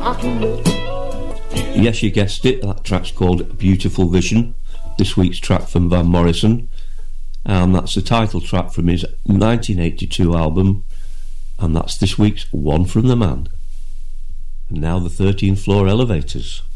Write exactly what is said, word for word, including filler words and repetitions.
Yes, you guessed it, that track's called Beautiful Vision, this week's track from Van Morrison, and that's the title track from his nineteen eighty-two album, and that's this week's One from the Man. And now the thirteenth Floor Elevators.